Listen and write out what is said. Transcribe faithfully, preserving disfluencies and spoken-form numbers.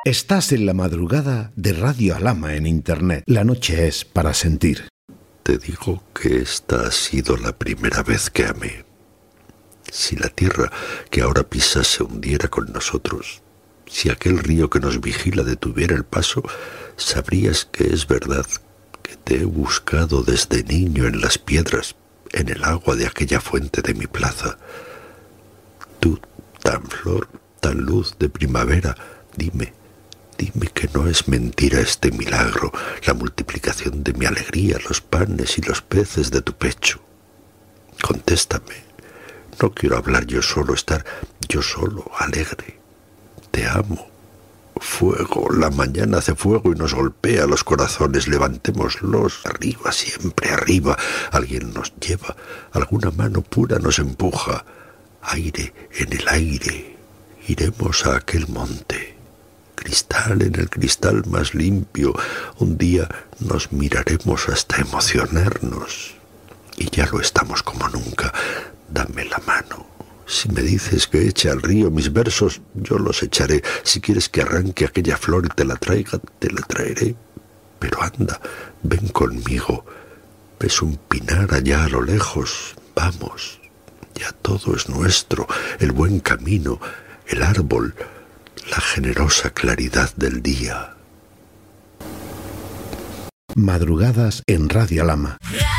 Estás en la madrugada de Radio Alhama en Internet. La noche es para sentir. Te digo que esta ha sido la primera vez que amé. Si la tierra que ahora pisas se hundiera con nosotros, si aquel río que nos vigila detuviera el paso, sabrías que es verdad que te he buscado desde niño en las piedras, en el agua de aquella fuente de mi plaza. Tú, tan flor, tan luz de primavera, dime, dime que no es mentira este milagro, la multiplicación de mi alegría, los panes y los peces de tu pecho. Contéstame, no quiero hablar yo solo, estar yo solo, alegre. Te amo. Fuego, la mañana hace fuego y nos golpea los corazones, levantémoslos, arriba, siempre arriba. Alguien nos lleva, alguna mano pura nos empuja. Aire en el aire, iremos a aquel monte. Cristal en el cristal más limpio, un día nos miraremos hasta emocionarnos. Y ya lo estamos como nunca. Dame la mano. Si me dices que eche al río mis versos, yo los echaré. Si quieres que arranque aquella flor y te la traiga, te la traeré. Pero anda, ven conmigo. ¿Ves un pinar allá a lo lejos? Vamos, ya todo es nuestro, el buen camino, el árbol, la generosa claridad del día. Madrugadas en Radio Alhama.